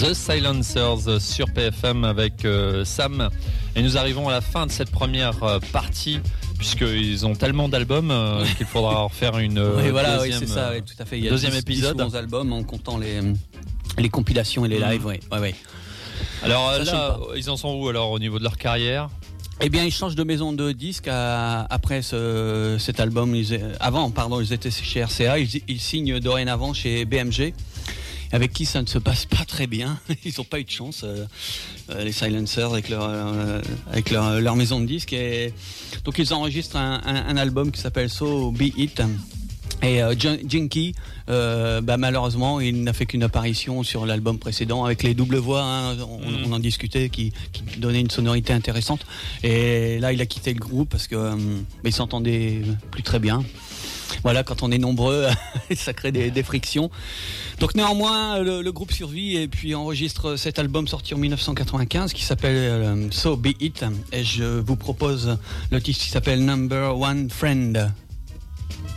The Silencers sur PFM avec Sam. Et nous arrivons à la fin de cette première partie, puisqu'ils ont tellement d'albums qu'il faudra en faire une oui, c'est ça, oui, tout à fait. Il y a deuxième épisode. 11 albums en comptant les compilations et les lives. Ouais. Alors là, ils en sont où alors au niveau de leur carrière? Eh bien, ils changent de maison de disques après cet album. Ils étaient chez RCA. Ils signent dorénavant chez BMG, avec qui ça ne se passe pas très bien. Ils n'ont pas eu de chance, les Silencers, avec leur maison de disques. Et donc, ils enregistrent un album qui s'appelle So Be It. Et Jinky, malheureusement, il n'a fait qu'une apparition sur l'album précédent avec les doubles voix. On en discutait, qui donnait une sonorité intéressante. Et là, il a quitté le groupe parce que il s'entendait plus très bien. Voilà, quand on est nombreux, ça crée des frictions. Donc néanmoins, le groupe survit et puis enregistre cet album sorti en 1995 qui s'appelle So Be It. Et je vous propose le titre qui s'appelle Number One Friend.